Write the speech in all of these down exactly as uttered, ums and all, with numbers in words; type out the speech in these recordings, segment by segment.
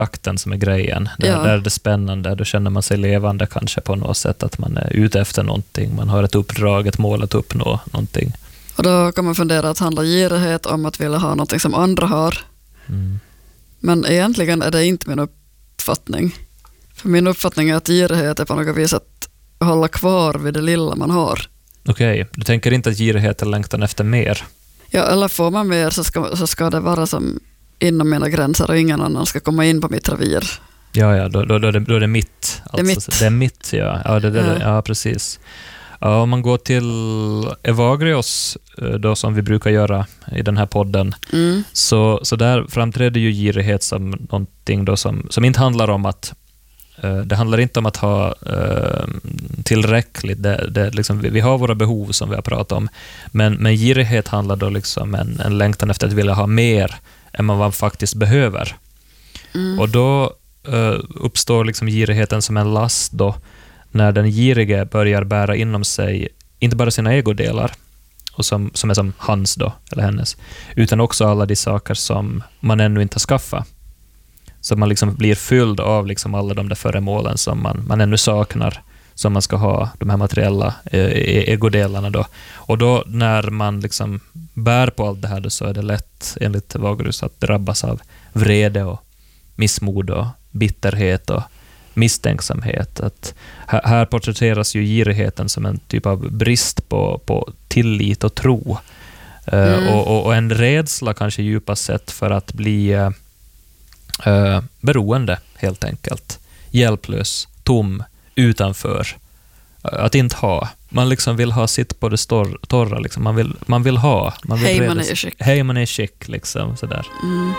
akten som är grejen. Där, Ja. där är det spännande. Då känner man sig levande kanske på något sätt. Att man är ute efter någonting. Man har ett uppdrag, ett mål att uppnå någonting. Och då kan man fundera att handla girighet om att vilja ha någonting som andra har. Mm. Men egentligen är det inte min uppfattning. För min uppfattning är att girighet är på något vis att hålla kvar vid det lilla man har. Okej, du tänker inte att girighet är längtan efter mer? Ja, eller får man mer så ska, så ska det vara som inom mina gränser och ingen annan ska komma in på mitt revir. Ja, ja då, då, då, är det, då är det mitt. Alltså, Det är mitt. Det är mitt, ja. Ja, det, det, Ja. ja precis. Ja, om man går till Evagrios, då, som vi brukar göra i den här podden, Mm. så, så där framträder ju girighet som någonting då som, som inte handlar om att uh, det handlar inte om att ha uh, tillräckligt. Det, det, liksom, vi, vi har våra behov som vi har pratat om, men, men girighet handlar då liksom en, en längtan efter att vilja ha mer än man, man faktiskt behöver. Mm. Och då uh, uppstår liksom girigheten som en last då, när den girige börjar bära inom sig inte bara sina egodelar, och som, som är som hans då, eller hennes, utan också alla de saker som man ännu inte har skaffat. Så man liksom blir fylld av liksom alla de där föremålen som man, man ännu saknar, som man ska ha, de här materiella eh, egodelarna då. Och då när man liksom bär på allt det här då, så är det lätt enligt Evagrius att drabbas av vrede och missmod och bitterhet och misstänksamhet. Att här, här porträtteras ju girigheten som en typ av brist på, på tillit och tro. Mm. Uh, och, och, och en rädsla kanske djupast sett för att bli uh, uh, beroende helt enkelt. Hjälplös, tom, utanför. Uh, att inte ha. Man liksom vill ha sitt på det stor, torra. Liksom. Man, vill, man vill ha. Man vill Hej, man är skick. Hej, man är skick. Liksom, sådär. Mm.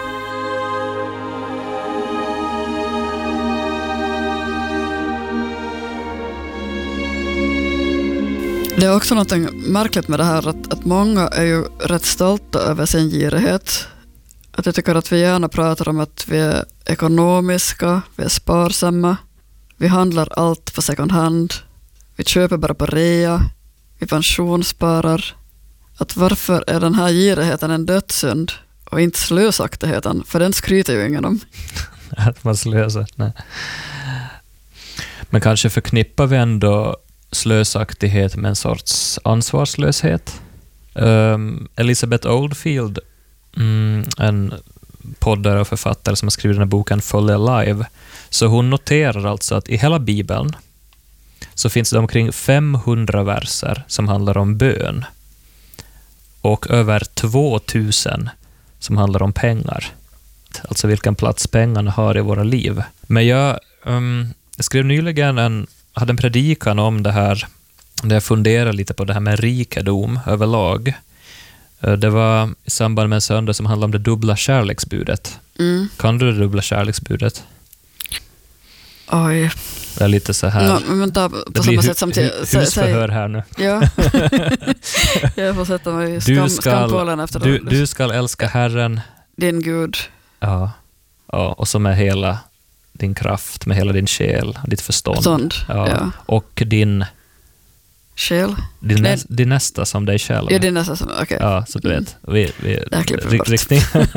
Det är också något märkligt med det här att, att många är ju rätt stolta över sin girighet. Att jag tycker att vi gärna pratar om att vi är ekonomiska, vi är sparsamma, vi handlar allt på second hand, vi köper bara på rea, vi pensionssparar. Att varför är den här girigheten en dödssynd och inte slösaktigheten? För den skryter ju ingen om. Att man slösar. Nej. Men kanske förknippar vi ändå slösaktighet med en sorts ansvarslöshet. Um, Elizabeth Oldfield, mm, en poddare och författare som har skrivit den här boken Fully Alive, så hon noterar alltså att i hela Bibeln så finns det omkring femhundra verser som handlar om bön och över tvåtusen som handlar om pengar. Alltså vilken plats pengarna har i våra liv. Men jag, um, jag skrev nyligen en hade en predikan om det här, där jag funderade lite på det här med rikedom överlag. Det var i samband med en söndag som handlade om det dubbla kärleksbudet. Mm. Kan du det dubbla kärleksbudet? Oj. Det är lite så här. No, men ta, på det samma blir sätt som till, hu- husförhör här nu. Ja. Jag får sätta mig i skam, skampålen efter du, det. du ska älska Herren, din Gud. Ja. Ja, och så med hela din kraft, med hela din själ, ditt förstånd. Förstånd, ja. Ja. Och din själ. Din, näs, din nästa som dig själv. Ja, din nästa som, okej. Okay. Ja, så du vet. Vi, vi, det här klipper vi bort. Riktning.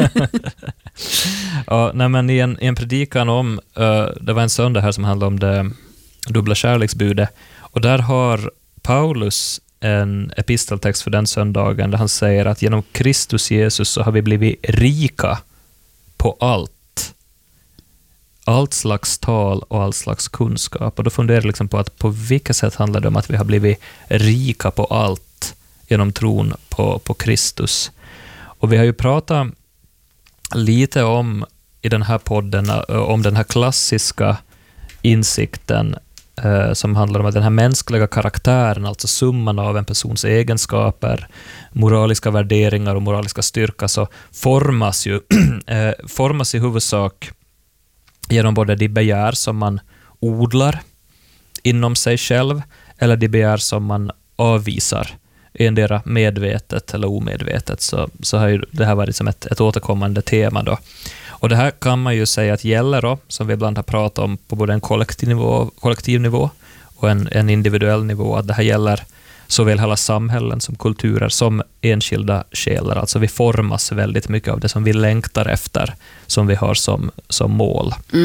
Ja, nej, men i en, i en predikan om, uh, det var en söndag här som handlade om det dubbla kärleksbudet, och där har Paulus en episteltext för den söndagen där han säger att genom Kristus Jesus så har vi blivit rika på allt. Allt slags tal och all slags kunskap. Och då funderar jag liksom på att på vilket sätt handlar det om att vi har blivit rika på allt genom tron på, på Kristus. Och vi har ju pratat lite om i den här podden om den här klassiska insikten eh, som handlar om att den här mänskliga karaktären, alltså summan av en persons egenskaper, moraliska värderingar och moraliska styrka, så formas ju eh, formas i huvudsak genom både de begär som man odlar inom sig själv eller de begär som man avvisar, endera medvetet eller omedvetet. Så, så har ju det här varit som ett, ett återkommande tema då. Och det här kan man ju säga att gäller då, som vi ibland har pratat om på både en kollektiv nivå, kollektiv nivå och en, en individuell nivå, att det här gäller såväl hela samhällen som kulturer som enskilda själar. Alltså vi formas väldigt mycket av det som vi längtar efter, som vi har som, som mål.